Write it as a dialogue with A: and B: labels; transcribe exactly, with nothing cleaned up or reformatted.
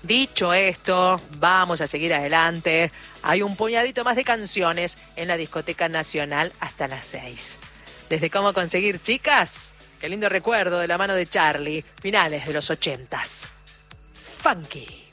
A: Dicho esto, vamos a seguir adelante. Hay un puñadito más de canciones en la Discoteca Nacional hasta las seis. Desde cómo conseguir chicas, qué lindo recuerdo de la mano de Charlie, finales de los ochentas. Funky.